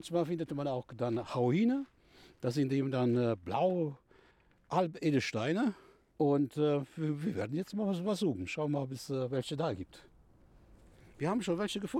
Zwar findet man auch dann Hauine. Das sind eben dann blaue Halbedelsteine. Und wir werden jetzt mal was suchen. Schauen wir mal, ob es welche da gibt. Wir haben schon welche gefunden.